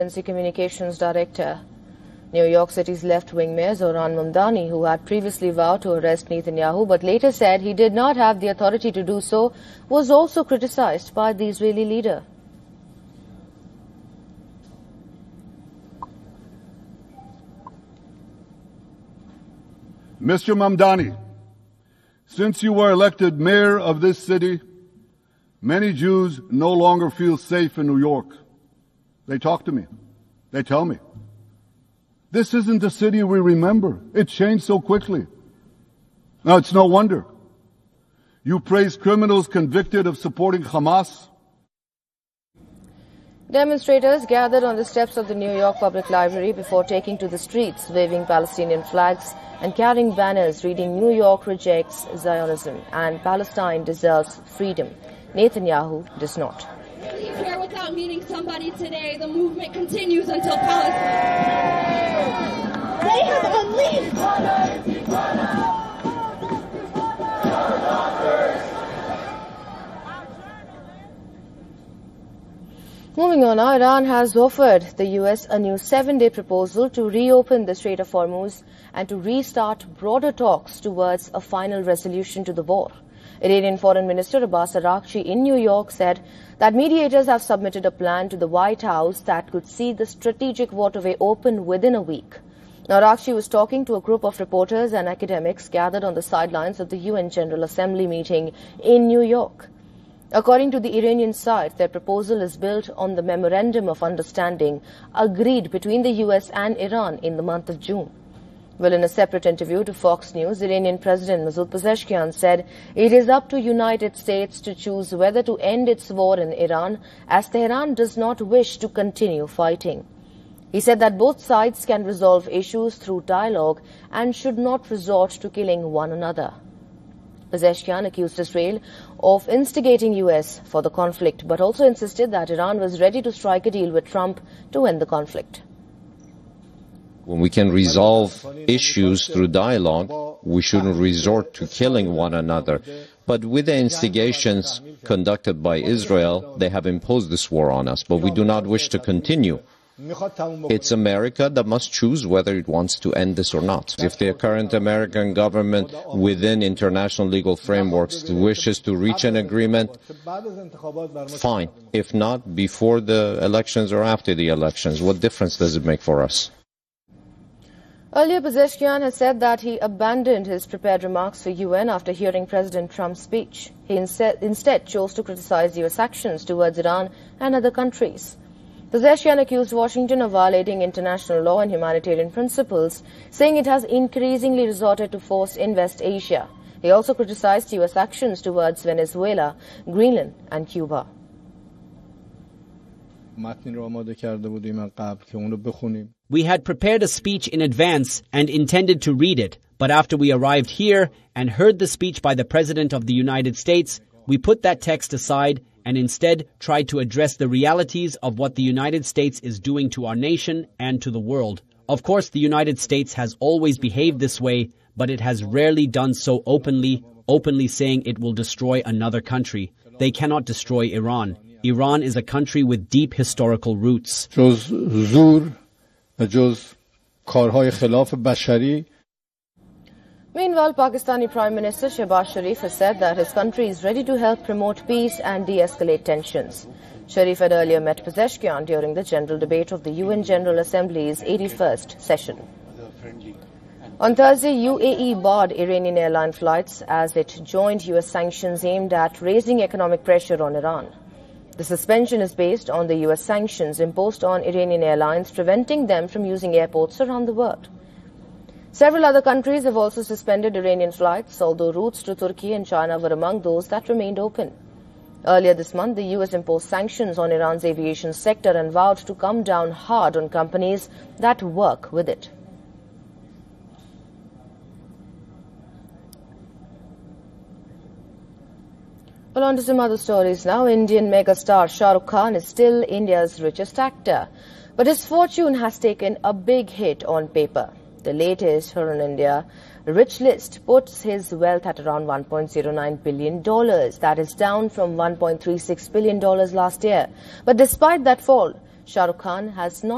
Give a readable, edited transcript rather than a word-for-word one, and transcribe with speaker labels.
Speaker 1: Communications Director. New York City's left-wing mayor Zohran Mamdani, who had previously vowed to arrest Netanyahu but later said he did not have the authority to do so, was also criticized by the Israeli leader.
Speaker 2: Mr. Mamdani, since you were elected mayor of this city, many Jews no longer feel safe in New York. They talk to me. They tell me. This isn't the city we remember. It changed so quickly. Now, it's no wonder. You praise criminals convicted of supporting Hamas.
Speaker 1: Demonstrators gathered on the steps of the New York Public Library before taking to the streets, waving Palestinian flags and carrying banners reading "New York rejects Zionism" and "Palestine deserves freedom. Netanyahu does not."
Speaker 3: Leave here without meeting somebody today. The movement continues until Palestine. They have unleashed.
Speaker 1: Moving on, Iran has offered the US a new 7-day proposal to reopen the Strait of Hormuz and to restart broader talks towards a final resolution to the war. Iranian Foreign Minister Abbas Araghchi in New York said that mediators have submitted a plan to the White House that could see the strategic waterway open within a week. Now, Araghchi was talking to a group of reporters and academics gathered on the sidelines of the UN General Assembly meeting in New York. According to the Iranian side, their proposal is built on the Memorandum of Understanding agreed between the US and Iran in the month of June. Well, in a separate interview to Fox News, Iranian President Masoud Pezeshkian said it is up to United States to choose whether to end its war in Iran, as Tehran does not wish to continue fighting. He said that both sides can resolve issues through dialogue and should not resort to killing one another. Pezeshkian accused Israel of instigating US for the conflict, but also insisted that Iran was ready to strike a deal with Trump to end the conflict.
Speaker 4: When we can resolve issues through dialogue, we shouldn't resort to killing one another. But with the instigations conducted by Israel, they have imposed this war on us, but we do not wish to continue. It's America that must choose whether it wants to end this or not. If the current American government, within international legal frameworks, wishes to reach an agreement, fine. If not, before the elections or after the elections, what difference does it make for us?
Speaker 1: Earlier, Pezeshkian has said that he abandoned his prepared remarks for UN after hearing President Trump's speech. He instead chose to criticize US actions towards Iran and other countries. Pezeshkian accused Washington of violating international law and humanitarian principles, saying it has increasingly resorted to force in West Asia. He also criticized US actions towards Venezuela, Greenland and Cuba.
Speaker 5: We had prepared a speech in advance and intended to read it, but after we arrived here and heard the speech by the President of the United States, we put that text aside and instead tried to address the realities of what the United States is doing to our nation and to the world. Of course, the United States has always behaved this way, but it has rarely done so openly saying it will destroy another country. They cannot destroy Iran. Iran is a country with deep historical roots.
Speaker 1: Meanwhile, Pakistani Prime Minister Shehbaz Sharif has said that his country is ready to help promote peace and de-escalate tensions. Sharif had earlier met Pezeshkian during the general debate of the UN General Assembly's 81st session. On Thursday, UAE barred Iranian airline flights as it joined US sanctions aimed at raising economic pressure on Iran. The suspension is based on the US sanctions imposed on Iranian airlines, preventing them from using airports around the world. Several other countries have also suspended Iranian flights, although routes to Turkey and China were among those that remained open. Earlier this month, the US imposed sanctions on Iran's aviation sector and vowed to come down hard on companies that work with it. Well, on to some other stories now. Indian megastar Shah Rukh Khan is still India's richest actor, but his fortune has taken a big hit on paper. The latest Hurun India rich list puts his wealth at around $1.09 billion. That is down from $1.36 billion last year. But despite that fall, Shah Rukh Khan has not